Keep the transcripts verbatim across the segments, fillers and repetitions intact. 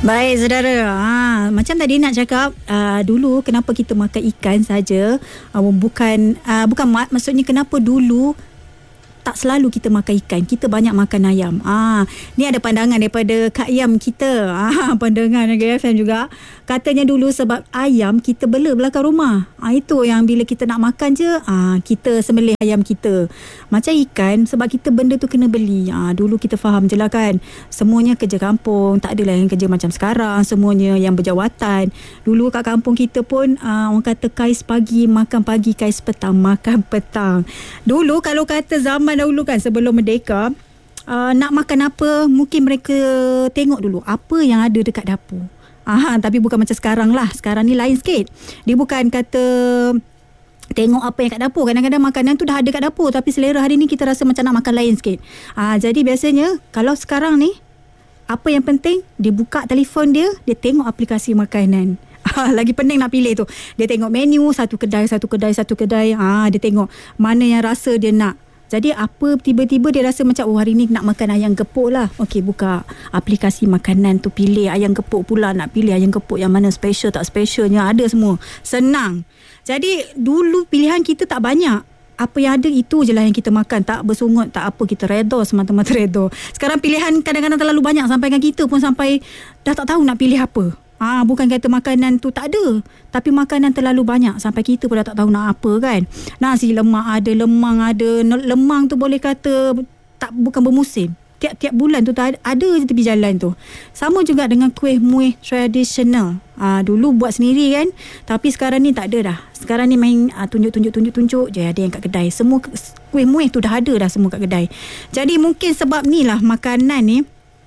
Baik saudara, ha, macam tadi nak cakap uh, dulu kenapa kita makan ikan saja, uh, bukan uh, bukan mak, maksudnya kenapa dulu tak selalu kita makan ikan, kita banyak makan ayam. Ah, ni ada pandangan daripada Kak Yam kita. Ah, pandangan Negeri F M juga. Katanya dulu sebab ayam kita bela belakang rumah. Ah, itu yang bila kita nak makan je, ah, kita sembelih ayam kita. Macam ikan, sebab kita benda tu kena beli. Ah, dulu kita faham je lah kan. Semuanya kerja kampung, tak adalah yang kerja macam sekarang. Semuanya yang berjawatan. Dulu kat kampung kita pun, ah, orang kata kais pagi, makan pagi, kais petang, makan petang. Dulu kalau kata zaman dahulu kan, sebelum merdeka, uh, nak makan apa, mungkin mereka tengok dulu apa yang ada dekat dapur. Aha, tapi bukan macam sekarang lah. Sekarang ni lain sikit. Dia bukan kata tengok apa yang kat dapur. Kadang-kadang makanan tu dah ada kat dapur, tapi selera hari ni kita rasa macam nak makan lain sikit. Uh, jadi biasanya kalau sekarang ni, apa yang penting, dia buka telefon dia, dia tengok aplikasi makanan. Lagi pening nak pilih tu. Dia tengok menu, satu kedai, satu kedai, satu kedai. Ah, dia tengok mana yang rasa dia nak. Jadi apa tiba-tiba dia rasa macam, oh hari ni nak makan ayam gepuk lah. Okey, buka aplikasi makanan tu, pilih ayam gepuk pula. Nak pilih ayam gepuk yang mana special tak specialnya, ada semua. Senang. Jadi dulu pilihan kita tak banyak. Apa yang ada itu je lah yang kita makan. Tak bersungut, tak apa, kita redha, semata-mata redha. Sekarang pilihan kadang-kadang terlalu banyak, sampai kan kita pun sampai dah tak tahu nak pilih apa. Ah, bukan kata makanan tu tak ada, tapi makanan terlalu banyak sampai kita pun dah tak tahu nak apa kan. Nasi lemak ada, lemang ada. Lemang tu boleh kata tak, bukan bermusim. Tiap-tiap bulan tu tak ada, ada je tepi jalan tu. Sama juga dengan kuih muih tradisional. Ah, dulu buat sendiri kan, tapi sekarang ni tak ada dah. Sekarang ni main ah, tunjuk-tunjuk-tunjuk-tunjuk je ada yang kat kedai. Semua kuih muih tu dah ada dah semua kat kedai. Jadi mungkin sebab ni lah makanan ni,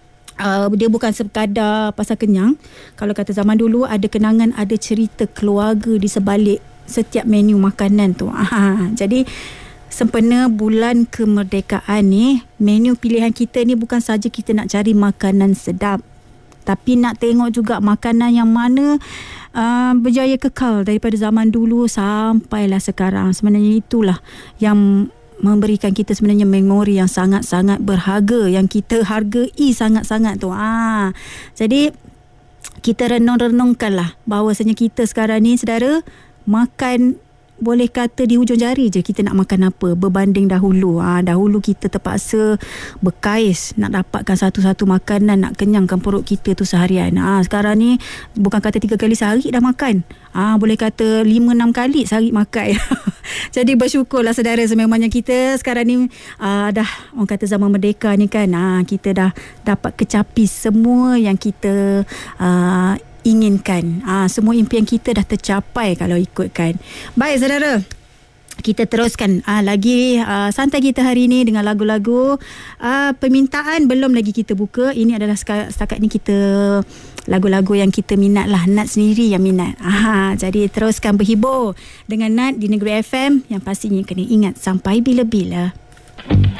Uh, dia bukan sekadar pasal kenyang. Kalau kata zaman dulu, ada kenangan, ada cerita keluarga di sebalik setiap menu makanan tu. Aha, jadi sempena bulan kemerdekaan ni, menu pilihan kita ni bukan saja kita nak cari makanan sedap, tapi nak tengok juga makanan yang mana uh, berjaya kekal daripada zaman dulu sampailah sekarang. Sebenarnya itulah yang memberikan kita sebenarnya memori yang sangat-sangat berharga, yang kita hargai sangat-sangat tu. Ah, jadi kita renung-renungkanlah bahawasanya kita sekarang ni, saudara, makan boleh kata di hujung jari je kita nak makan apa, berbanding dahulu. Ah, dahulu kita terpaksa berkais nak dapatkan satu-satu makanan, nak kenyangkan perut kita tu seharian. Ah, sekarang ni bukan kata tiga kali sehari dah makan. Ah, boleh kata lima enam kali sehari makan. Jadi bersyukurlah saudara, sememangnya kita sekarang ni uh, dah orang kata zaman merdeka ni kan, uh, kita dah dapat kecapi semua yang kita uh, inginkan. Uh, semua impian kita dah tercapai kalau ikutkan. Baik saudara, kita teruskan uh, lagi uh, santai kita hari ini dengan lagu-lagu uh, permintaan. Belum lagi kita buka. Ini adalah setakat, setakat ni kita lagu-lagu yang kita minat lah. Nat sendiri yang minat. Aha, jadi teruskan berhibur dengan Nat di Negeri F M, yang pastinya kena ingat sampai bila-bila.